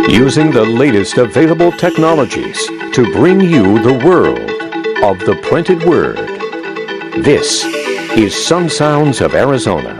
using the latest available technologies to bring you the world of the printed word. This is Sun Sounds of Arizona.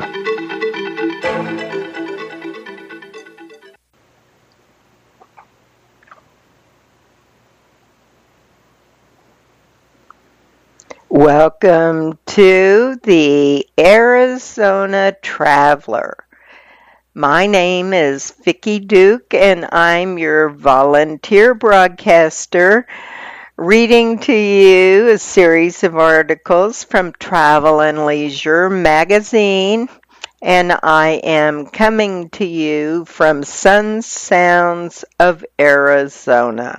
Welcome to the Arizona Traveler. My name is Vicki Duke, and I'm your volunteer broadcaster, reading to you a series of articles from Travel and Leisure magazine, and I am coming to you from Sun Sounds of Arizona.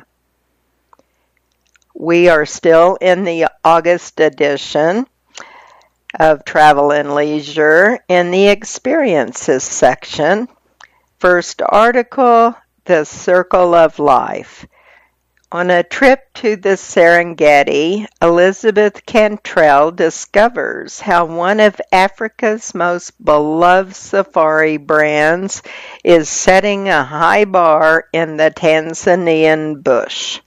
We are still in the August edition of Travel and Leisure in the Experiences section. First article, The Circle of Life. On a trip to the Serengeti, Elizabeth Cantrell discovers how one of Africa's most beloved safari brands is setting a high bar in the Tanzanian bush.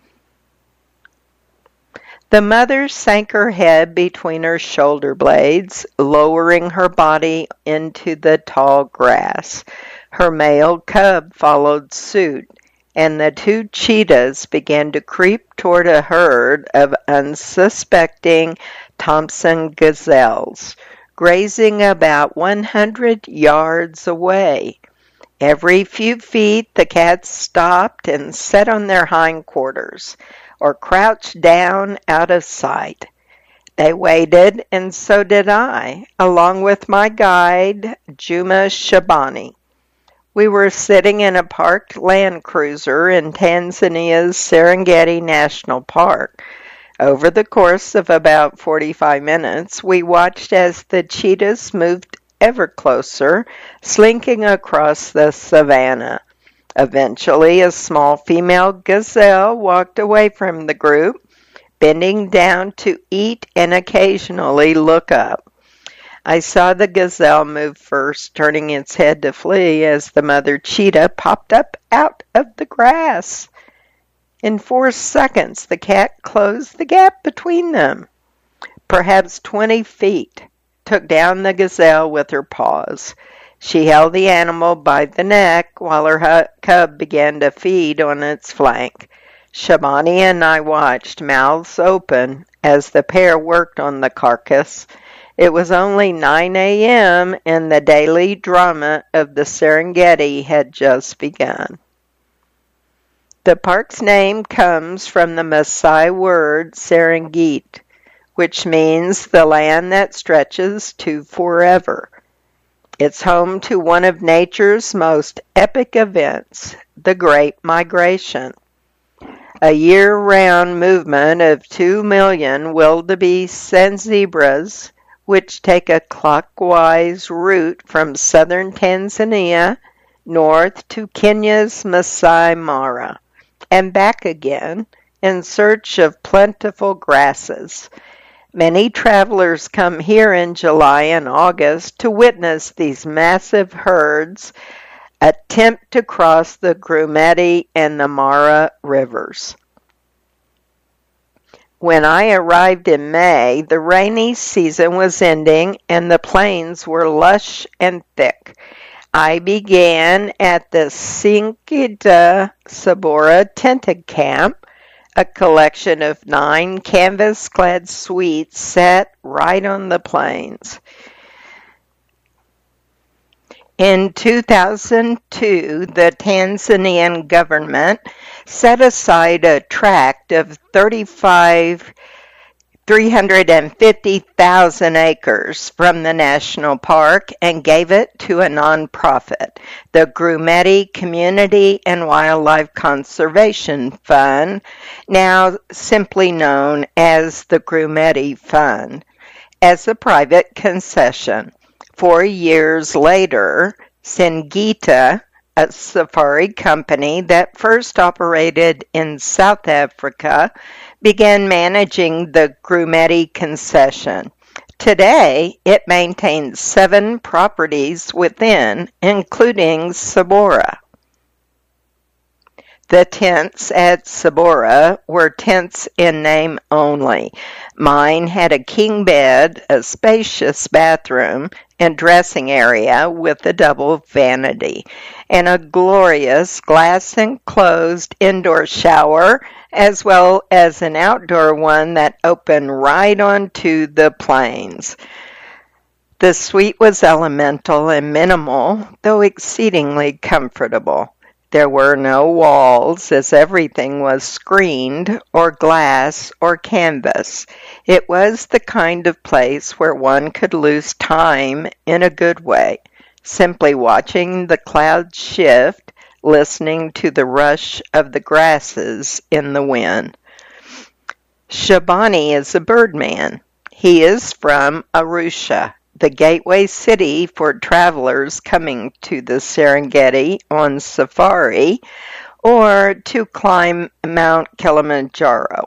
The mother sank her head between her shoulder blades, lowering her body into the tall grass. Her male cub followed suit, and the two cheetahs began to creep toward a herd of unsuspecting Thompson gazelles, grazing about 100 yards away. Every few feet, the cats stopped and sat on their hindquarters, or crouched down out of sight. They waited, and so did I, along with my guide, Juma Shabani. We were sitting in a parked Land Cruiser in Tanzania's Serengeti National Park. Over the course of about 45 minutes, we watched as the cheetahs moved ever closer, slinking across the savanna. Eventually, a small female gazelle walked away from the group, bending down to eat and occasionally look up. I saw the gazelle move first, turning its head to flee as the mother cheetah popped up out of the grass. In 4 seconds, the cat closed the gap between them, perhaps 20 feet, took down the gazelle with her paws. She held the animal by the neck while her cub began to feed on its flank. Shabani and I watched, mouths open, as the pair worked on the carcass. It was only 9 a.m., and the daily drama of the Serengeti had just begun. The park's name comes from the Maasai word Serengeti, which means the land that stretches to forever. It's home to one of nature's most epic events, the Great Migration, a year-round movement of 2 million wildebeests and zebras, which take a clockwise route from southern Tanzania north to Kenya's Masai Mara, and back again in search of plentiful grasses. Many travelers come here in July and August to witness these massive herds attempt to cross the Grumeti and the Mara rivers. When I arrived in May, the rainy season was ending and the plains were lush and thick. I began at the Singida Sabora Tented Camp, a collection of 9 canvas-clad suites set right on the plains. In 2002, the Tanzanian government set aside a tract of 350,000 acres from the national park and gave it to a nonprofit, the Grumeti Community and Wildlife Conservation Fund, now simply known as the Grumeti Fund, as a private concession. 4 years later, Singita, a safari company that first operated in South Africa, began managing the Grumeti concession. Today, it maintains 7 properties within, including Sabora. The tents at Sabora were tents in name only. Mine had a king bed, a spacious bathroom, and dressing area with a double vanity, and a glorious glass-enclosed indoor shower, as well as an outdoor one that opened right onto the plains. The suite was elemental and minimal, though exceedingly comfortable. There were no walls, as everything was screened, or glass, or canvas. It was the kind of place where one could lose time in a good way, simply watching the clouds shift, listening to the rush of the grasses in the wind. Shabani is a birdman. He is from Arusha, the gateway city for travelers coming to the Serengeti on safari or to climb Mount Kilimanjaro.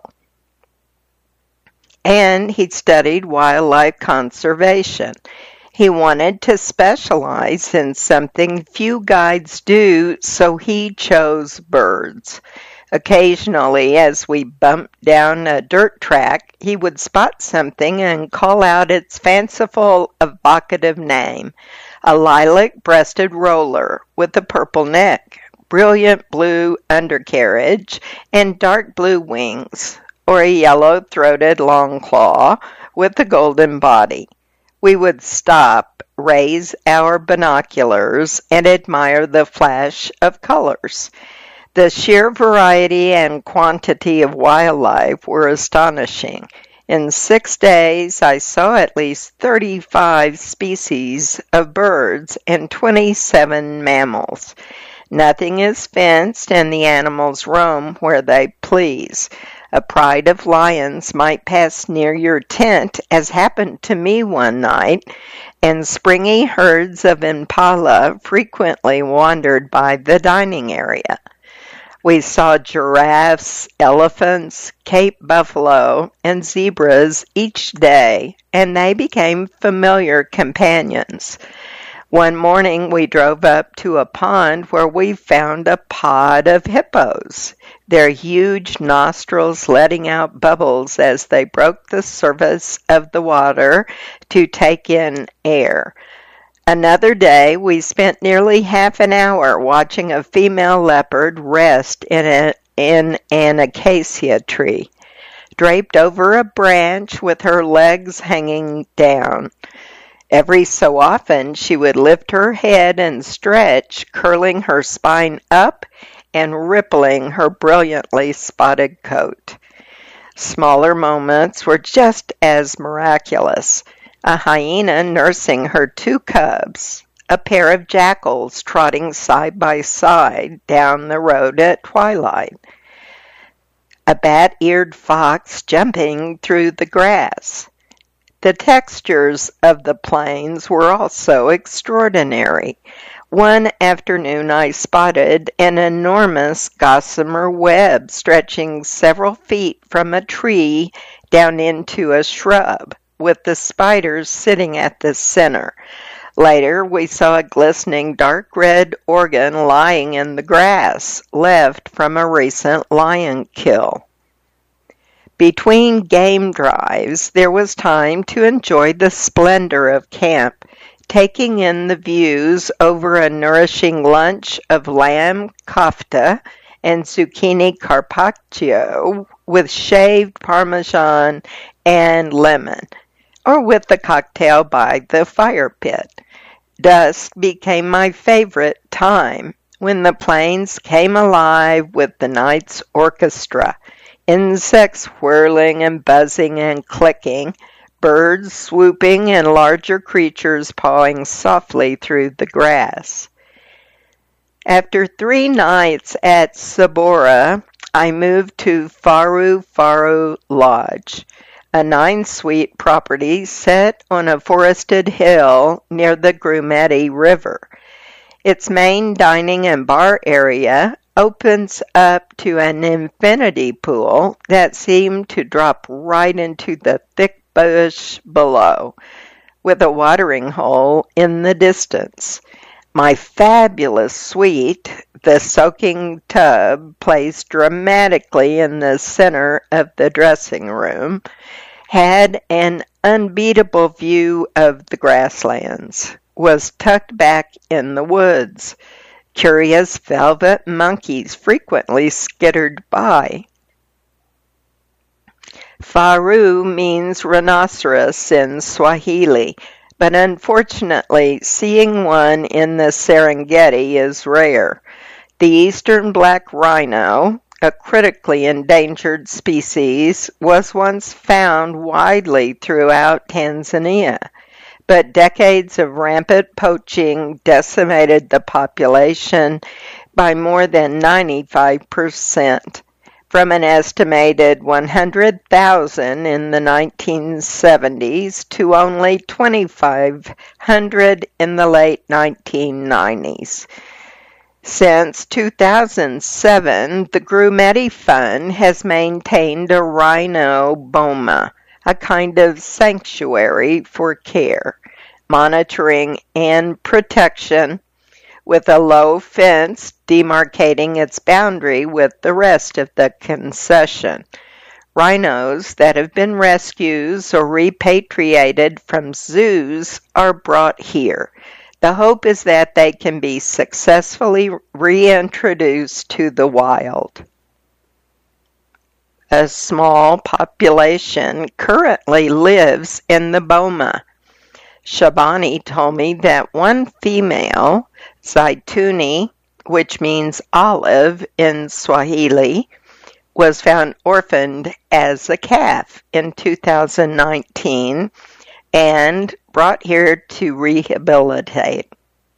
And he studied wildlife conservation. He wanted to specialize in something few guides do, so he chose birds. Occasionally, as we bumped down a dirt track, he would spot something and call out its fanciful, evocative name, a lilac-breasted roller with a purple neck, brilliant blue undercarriage, and dark blue wings, or a yellow-throated longclaw with a golden body. We would stop, raise our binoculars, and admire the flash of colors. The sheer variety and quantity of wildlife were astonishing. In 6 days, I saw at least 35 species of birds and 27 mammals. Nothing is fenced, and the animals roam where they please. A pride of lions might pass near your tent, as happened to me one night, and springy herds of impala frequently wandered by the dining area. We saw giraffes, elephants, Cape buffalo, and zebras each day, and they became familiar companions. One morning we drove up to a pond where we found a pod of hippos, their huge nostrils letting out bubbles as they broke the surface of the water to take in air. Another day, we spent nearly half an hour watching a female leopard rest in an acacia tree, draped over a branch with her legs hanging down. Every so often, she would lift her head and stretch, curling her spine up and rippling her brilliantly spotted coat. Smaller moments were just as miraculous. A hyena nursing her 2 cubs, a pair of jackals trotting side by side down the road at twilight, a bat-eared fox jumping through the grass. The textures of the plains were also extraordinary. One afternoon I spotted an enormous gossamer web stretching several feet from a tree down into a shrub, with the spiders sitting at the center. Later, we saw a glistening dark red organ lying in the grass, left from a recent lion kill. Between game drives, there was time to enjoy the splendor of camp, taking in the views over a nourishing lunch of lamb kofta and zucchini carpaccio with shaved Parmesan and lemon, or with the cocktail by the fire pit. Dusk became my favorite time, when the plains came alive with the night's orchestra, insects whirling and buzzing and clicking, birds swooping and larger creatures pawing softly through the grass. After 3 nights at Sabora, I moved to Faru Faru Lodge, a 9-suite property set on a forested hill near the Grumeti River. Its main dining and bar area opens up to an infinity pool that seemed to drop right into the thick bush below, with a watering hole in the distance. My fabulous suite, the soaking tub, placed dramatically in the center of the dressing room, had an unbeatable view of the grasslands, was tucked back in the woods. Curious velvet monkeys frequently skittered by. Faru means rhinoceros in Swahili, but unfortunately, seeing one in the Serengeti is rare. The eastern black rhino, a critically endangered species, was once found widely throughout Tanzania, but decades of rampant poaching decimated the population by more than 95%. From an estimated 100,000 in the 1970s to only 2,500 in the late 1990s. Since 2007, the Grumeti Fund has maintained a rhino boma, a kind of sanctuary for care, monitoring, and protection, with a low fence demarcating its boundary with the rest of the concession. Rhinos that have been rescued or repatriated from zoos are brought here. The hope is that they can be successfully reintroduced to the wild. A small population currently lives in the boma. Shabani told me that one female, Zaituni, which means olive in Swahili, was found orphaned as a calf in 2019 and brought here to rehabilitate.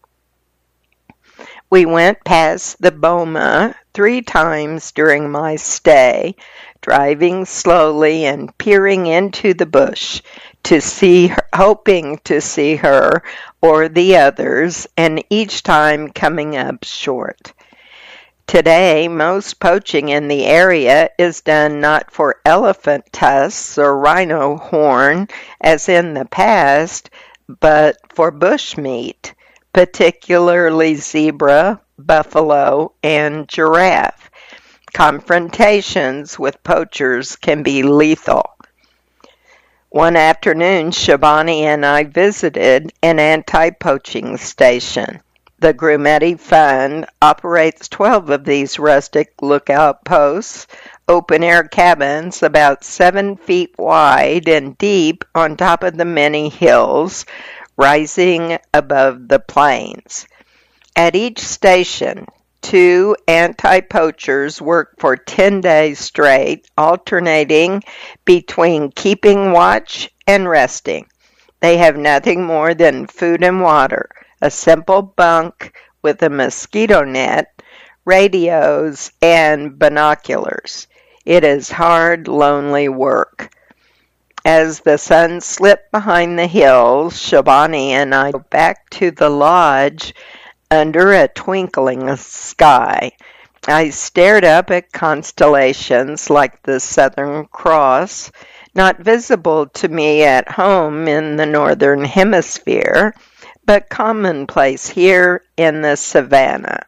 We went past the boma 3 times during my stay, driving slowly and peering into the bush to see her, hoping to see her or the others, and each time coming up short. Today, most poaching in the area is done not for elephant tusks or rhino horn, as in the past, but for bush meat, particularly zebra, buffalo, and giraffe. Confrontations with poachers can be lethal. One afternoon, Shabani and I visited an anti-poaching station. The Grumeti Fund operates 12 of these rustic lookout posts, open-air cabins about 7 feet wide and deep on top of the many hills, rising above the plains. At each station, 2 anti-poachers work for 10 days straight, alternating between keeping watch and resting. They have nothing more than food and water, a simple bunk with a mosquito net, radios, and binoculars. It is hard, lonely work. As the sun slipped behind the hills, Shabani and I go back to the lodge under a twinkling sky. I stared up at constellations like the Southern Cross, not visible to me at home in the Northern Hemisphere, but commonplace here in the savannah.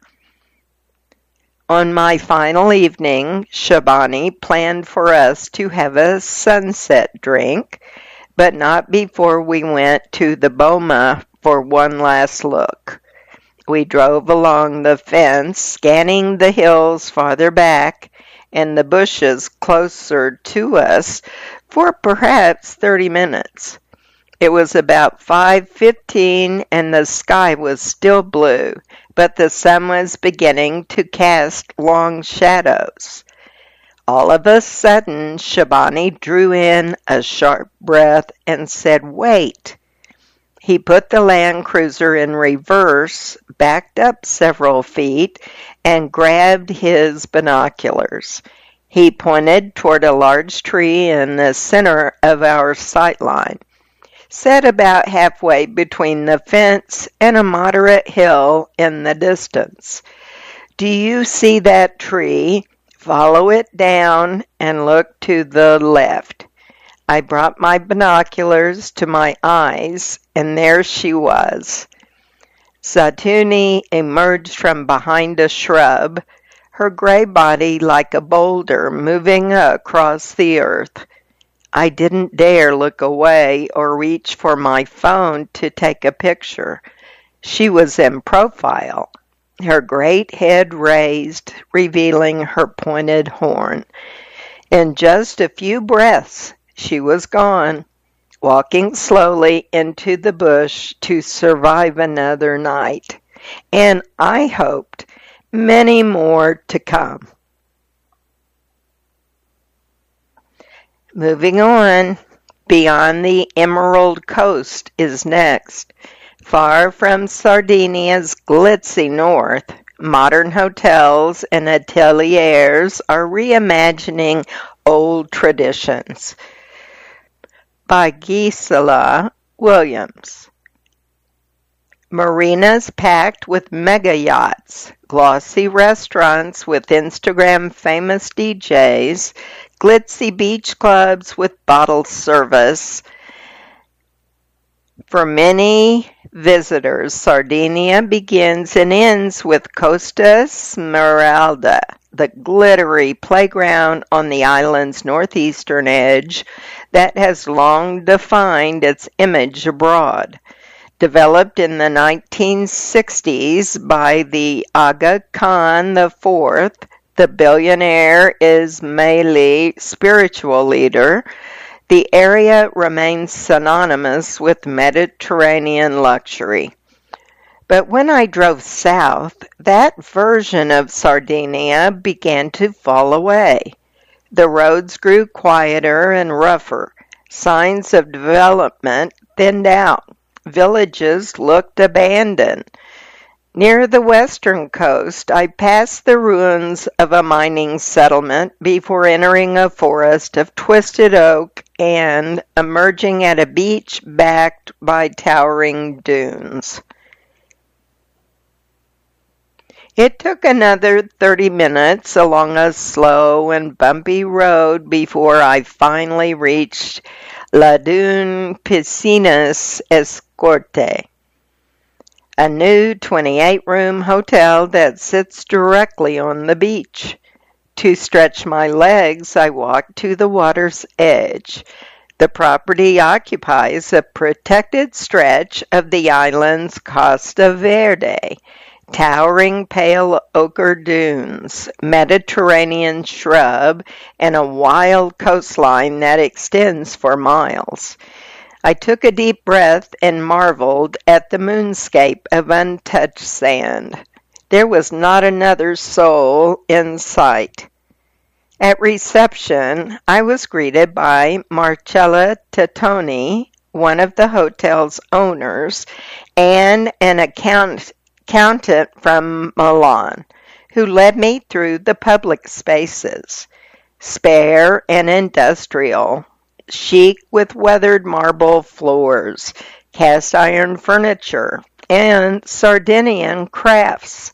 On my final evening, Shabani planned for us to have a sunset drink, but not before we went to the boma for one last look. We drove along the fence, scanning the hills farther back and the bushes closer to us for perhaps 30 minutes. It was about 5:15 and the sky was still blue, but the sun was beginning to cast long shadows. All of a sudden, Shabani drew in a sharp breath and said, "Wait." He put the Land Cruiser in reverse, backed up several feet, and grabbed his binoculars. He pointed toward a large tree in the center of our sightline, set about halfway between the fence and a moderate hill in the distance. "Do you see that tree? Follow it down and look to the left." I brought my binoculars to my eyes, and there she was. Satuni emerged from behind a shrub, her gray body like a boulder moving across the earth. I didn't dare look away or reach for my phone to take a picture. She was in profile, her great head raised, revealing her pointed horn. In just a few breaths, she was gone, walking slowly into the bush to survive another night. And I hoped many more to come. Moving on, Beyond the Emerald Coast is next. Far from Sardinia's glitzy north, modern hotels and ateliers are reimagining old traditions. By Gisela Williams. Marinas packed with mega yachts, glossy restaurants with Instagram famous DJs, glitzy beach clubs with bottle service. For many visitors, Sardinia begins and ends with Costa Smeralda, the glittery playground on the island's northeastern edge that has long defined its image abroad. Developed in the 1960s by the Aga Khan IV, the billionaire Ismaili spiritual leader, the area remains synonymous with Mediterranean luxury. But when I drove south, that version of Sardinia began to fall away. The roads grew quieter and rougher. Signs of development thinned out. Villages looked abandoned. Near the western coast, I passed the ruins of a mining settlement before entering a forest of twisted oak and emerging at a beach backed by towering dunes. It took another 30 minutes along a slow and bumpy road before I finally reached La Dune Piscinas Escorte, a new 28-room hotel that sits directly on the beach. To stretch my legs, I walked to the water's edge. The property occupies a protected stretch of the island's Costa Verde, towering pale ochre dunes, Mediterranean shrub, and a wild coastline that extends for miles. I took a deep breath and marveled at the moonscape of untouched sand. There was not another soul in sight. At reception, I was greeted by Marcella Tettoni, one of the hotel's owners, and an accountant from Milan, who led me through the public spaces, spare and industrial, chic with weathered marble floors, cast iron furniture, and Sardinian crafts.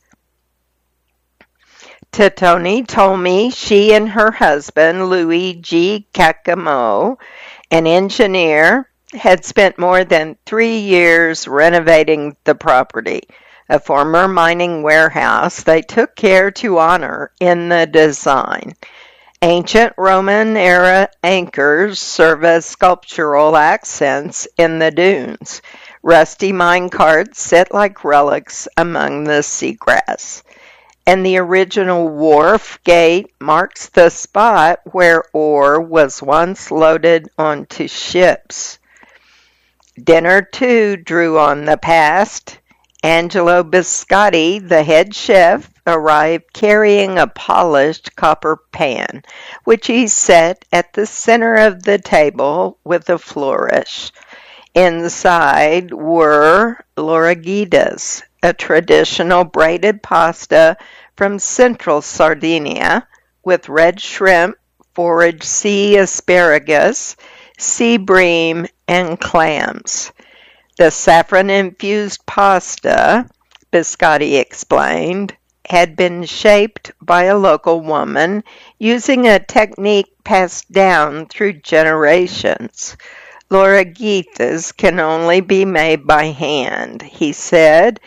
Tettoni told me she and her husband, Luigi Cacamo, an engineer, had spent more than 3 years renovating the property, a former mining warehouse they took care to honor in the design. Ancient Roman-era anchors serve as sculptural accents in the dunes. Rusty mine carts sit like relics among the seagrass. And the original wharf gate marks the spot where ore was once loaded onto ships. Dinner, too, drew on the past. Angelo Biscotti, the head chef, arrived carrying a polished copper pan, which he set at the center of the table with a flourish. Inside were lorigitas, a traditional braided pasta from central Sardinia, with red shrimp, forage sea asparagus, sea bream, and clams. The saffron-infused pasta, Biscotti explained, had been shaped by a local woman using a technique passed down through generations. Lorigitas can only be made by hand, he said,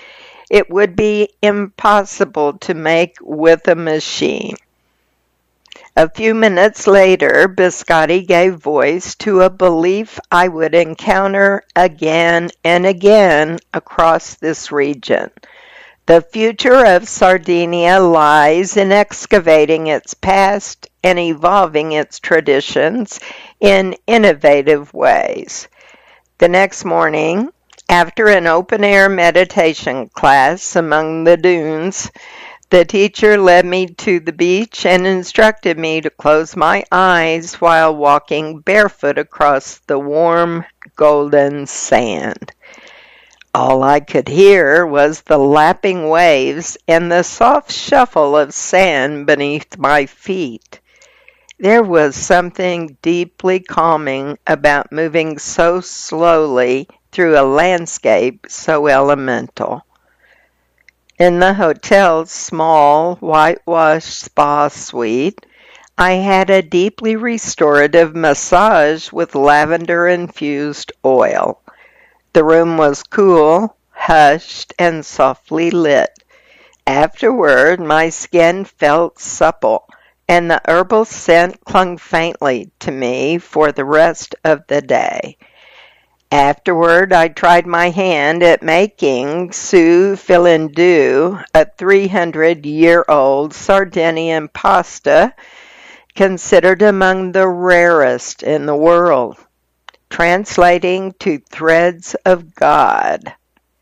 it would be impossible to make with a machine. A few minutes later, Biscotti gave voice to a belief I would encounter again and again across this region. The future of Sardinia lies in excavating its past and evolving its traditions in innovative ways. The next morning, after an open-air meditation class among the dunes, the teacher led me to the beach and instructed me to close my eyes while walking barefoot across the warm, golden sand. All I could hear was the lapping waves and the soft shuffle of sand beneath my feet. There was something deeply calming about moving so slowly through a landscape so elemental. In the hotel's small, whitewashed spa suite, I had a deeply restorative massage with lavender-infused oil. The room was cool, hushed, and softly lit. Afterward, my skin felt supple, and the herbal scent clung faintly to me for the rest of the day. Afterward, I tried my hand at making su filandou, a 300-year-old Sardinian pasta considered among the rarest in the world, translating to threads of God.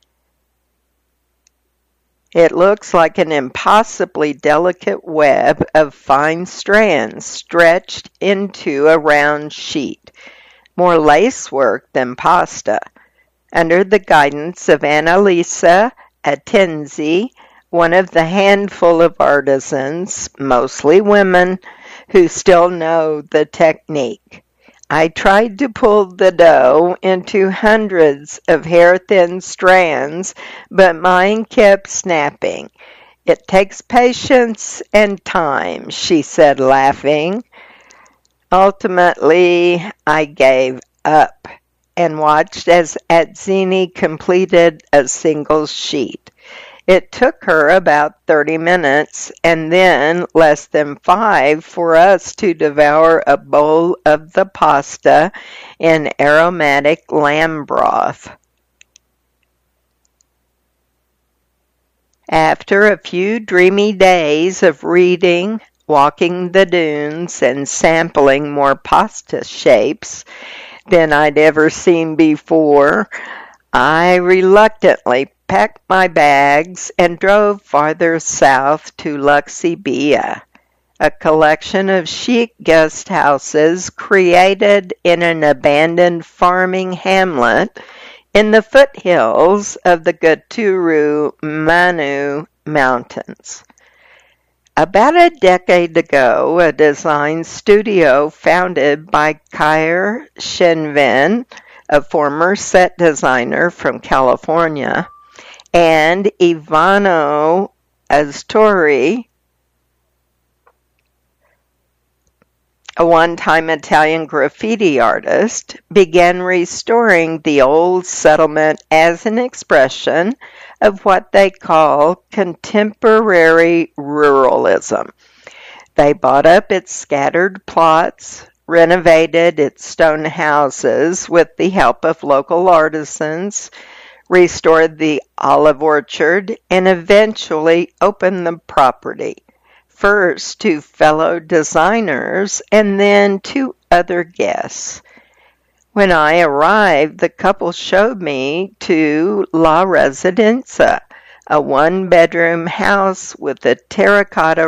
It looks like an impossibly delicate web of fine strands stretched into a round sheet. More lacework than pasta. Under the guidance of Annalisa Atenzi, one of the handful of artisans, mostly women, who still know the technique. I tried to pull the dough into hundreds of hair-thin strands, but mine kept snapping. "It takes patience and time," she said, laughing. Ultimately, I gave up and watched as Atzini completed a single sheet. It took her about 30 minutes and then less than 5 for us to devour a bowl of the pasta in aromatic lamb broth. After a few dreamy days of reading, walking the dunes, and sampling more pasta shapes than I'd ever seen before, I reluctantly packed my bags and drove farther south to Luxibia, a collection of chic guest houses created in an abandoned farming hamlet in the foothills of the Gaturu Manu Mountains. About a decade ago, a design studio founded by Kair Shenven, a former set designer from California, and Ivano Astori, a one-time Italian graffiti artist, began restoring the old settlement as an expression of what they call contemporary ruralism. They bought up its scattered plots, renovated its stone houses with the help of local artisans, restored the olive orchard, and eventually opened the property, first to fellow designers and then to other guests. When I arrived, the couple showed me to La Residenza, a one-bedroom house with a terracotta